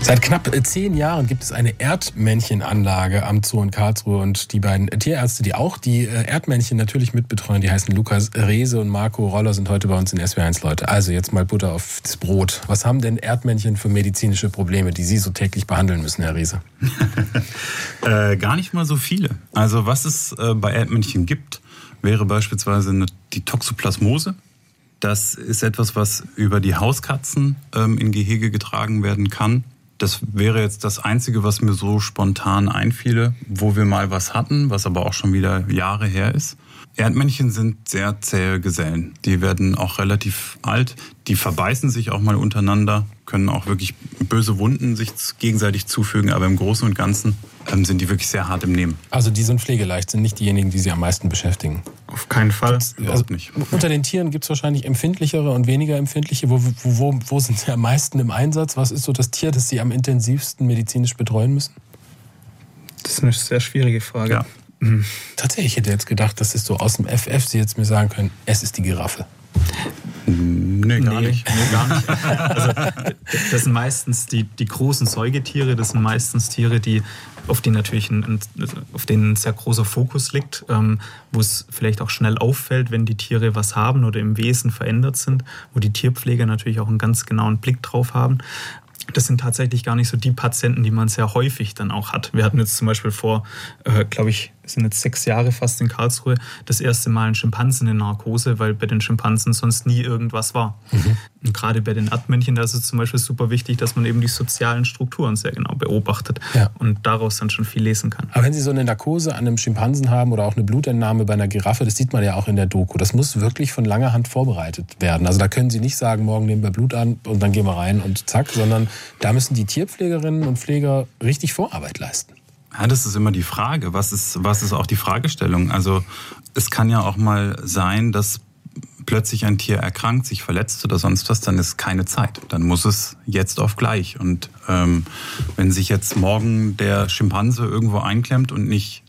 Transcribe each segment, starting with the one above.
Seit knapp 10 Jahren gibt es eine Erdmännchenanlage am Zoo in Karlsruhe und die beiden Tierärzte, die auch die Erdmännchen natürlich mitbetreuen, die heißen Lukas Rehse und Marco Roller, sind heute bei uns in SWR1 Leute. Also jetzt mal Butter aufs Brot. Was haben denn Erdmännchen für medizinische Probleme, die Sie so täglich behandeln müssen, Herr Rehse? Gar nicht mal so viele. Also was es bei Erdmännchen gibt, wäre beispielsweise die Toxoplasmose. Das ist etwas, was über die Hauskatzen in Gehege getragen werden kann. Das wäre jetzt das Einzige, was mir so spontan einfiele, wo wir mal was hatten, was aber auch schon wieder Jahre her ist. Erdmännchen sind sehr zähe Gesellen. Die werden auch relativ alt. Die verbeißen sich auch mal untereinander, können auch wirklich böse Wunden sich gegenseitig zufügen. Aber im Großen und Ganzen sind die wirklich sehr hart im Nehmen. Also die sind pflegeleicht, sind nicht diejenigen, die Sie am meisten beschäftigen? Auf keinen Fall. Überhaupt nicht. Unter den Tieren gibt es wahrscheinlich empfindlichere und weniger empfindliche. Wo sind sie am meisten im Einsatz? Was ist so das Tier, das Sie am intensivsten medizinisch betreuen müssen? Das ist eine sehr schwierige Frage. Ja. Tatsächlich, ich hätte jetzt gedacht, dass es so aus dem FF Sie jetzt mir sagen können, es ist die Giraffe. Nee, gar nicht. Also, das sind meistens die großen Säugetiere, das sind meistens Tiere, auf denen natürlich ein sehr großer Fokus liegt, wo es vielleicht auch schnell auffällt, wenn die Tiere was haben oder im Wesen verändert sind, wo die Tierpfleger natürlich auch einen ganz genauen Blick drauf haben. Das sind tatsächlich gar nicht so die Patienten, die man sehr häufig dann auch hat. Wir hatten jetzt zum Beispiel vor, glaube ich, sind jetzt 6 Jahre fast in Karlsruhe, das erste Mal einen Schimpansen in Narkose, weil bei den Schimpansen sonst nie irgendwas war. Mhm. Und gerade bei den Erdmännchen, da ist es zum Beispiel super wichtig, dass man eben die sozialen Strukturen sehr genau beobachtet und daraus dann schon viel lesen kann. Aber wenn Sie so eine Narkose an einem Schimpansen haben oder auch eine Blutentnahme bei einer Giraffe, das sieht man ja auch in der Doku, das muss wirklich von langer Hand vorbereitet werden. Also da können Sie nicht sagen, morgen nehmen wir Blut an und dann gehen wir rein und zack, sondern da müssen die Tierpflegerinnen und Pfleger richtig Vorarbeit leisten. Ja, das ist immer die Frage. Was ist auch die Fragestellung? Also es kann ja auch mal sein, dass plötzlich ein Tier erkrankt, sich verletzt oder sonst was, dann ist keine Zeit. Dann muss es jetzt auf gleich. Und wenn sich jetzt morgen der Schimpanse irgendwo einklemmt und nicht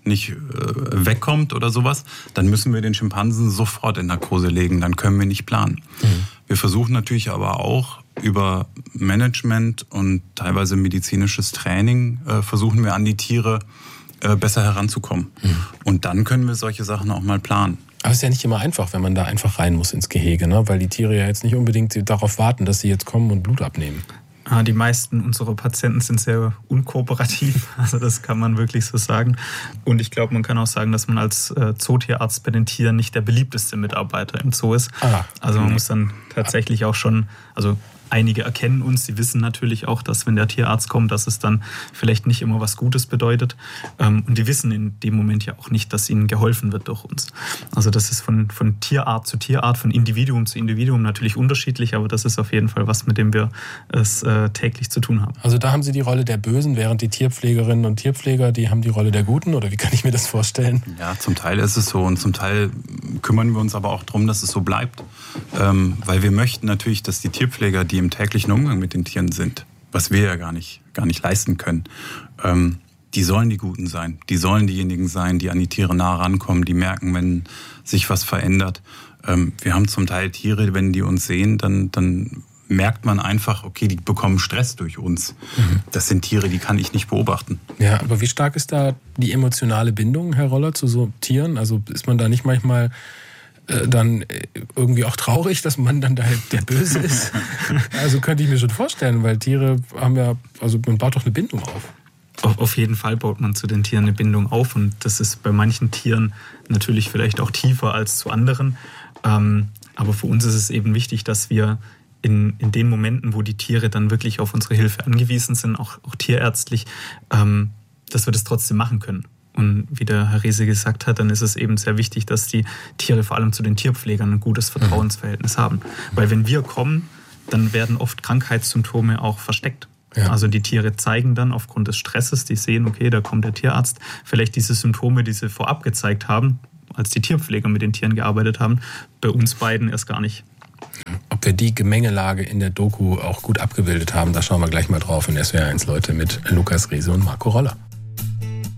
wegkommt oder sowas, dann müssen wir den Schimpansen sofort in Narkose legen. Dann können wir nicht planen. Mhm. Wir versuchen natürlich aber auch über Management und teilweise medizinisches Training versuchen wir an die Tiere besser heranzukommen. Mhm. Und dann können wir solche Sachen auch mal planen. Aber es ist ja nicht immer einfach, wenn man da einfach rein muss ins Gehege, ne? Weil die Tiere ja jetzt nicht unbedingt darauf warten, dass sie jetzt kommen und Blut abnehmen. Die meisten unserer Patienten sind sehr unkooperativ, also das kann man wirklich so sagen. Und ich glaube, man kann auch sagen, dass man als Zootierarzt bei den Tieren nicht der beliebteste Mitarbeiter im Zoo ist. Also man muss dann tatsächlich auch schon, also einige erkennen uns, sie wissen natürlich auch, dass wenn der Tierarzt kommt, dass es dann vielleicht nicht immer was Gutes bedeutet. Und die wissen in dem Moment ja auch nicht, dass ihnen geholfen wird durch uns. Also das ist von Tierart zu Tierart, von Individuum zu Individuum natürlich unterschiedlich, aber das ist auf jeden Fall was, mit dem wir es täglich zu tun haben. Also da haben Sie die Rolle der Bösen, während die Tierpflegerinnen und Tierpfleger, die haben die Rolle der Guten, oder wie kann ich mir das vorstellen? Ja, zum Teil ist es so und zum Teil kümmern wir uns aber auch darum, dass es so bleibt. Weil wir möchten natürlich, dass die Tierpfleger, die im täglichen Umgang mit den Tieren sind, was wir ja gar nicht leisten können, die sollen die Guten sein. Die sollen diejenigen sein, die an die Tiere nah rankommen, die merken, wenn sich was verändert. Wir haben zum Teil Tiere, wenn die uns sehen, dann merkt man einfach, okay, die bekommen Stress durch uns. Mhm. Das sind Tiere, die kann ich nicht beobachten. Ja, aber wie stark ist da die emotionale Bindung, Herr Roller, zu so Tieren? Also ist man da nicht manchmal dann irgendwie auch traurig, dass man dann der Böse ist? Also könnte ich mir schon vorstellen, weil Tiere haben ja, also man baut doch eine Bindung auf. Auf jeden Fall baut man zu den Tieren eine Bindung auf und das ist bei manchen Tieren natürlich vielleicht auch tiefer als zu anderen. Aber für uns ist es eben wichtig, dass wir in den Momenten, wo die Tiere dann wirklich auf unsere Hilfe angewiesen sind, auch tierärztlich, dass wir das trotzdem machen können. Und wie der Herr Rehse gesagt hat, dann ist es eben sehr wichtig, dass die Tiere vor allem zu den Tierpflegern ein gutes Vertrauensverhältnis haben. Weil wenn wir kommen, dann werden oft Krankheitssymptome auch versteckt. Ja. Also die Tiere zeigen dann aufgrund des Stresses, die sehen, okay, da kommt der Tierarzt, vielleicht diese Symptome, die sie vorab gezeigt haben, als die Tierpfleger mit den Tieren gearbeitet haben, bei uns beiden erst gar nicht. Ob wir die Gemengelage in der Doku auch gut abgebildet haben, da schauen wir gleich mal drauf in SWR1 Leute mit Lukas Rehse und Marco Roller.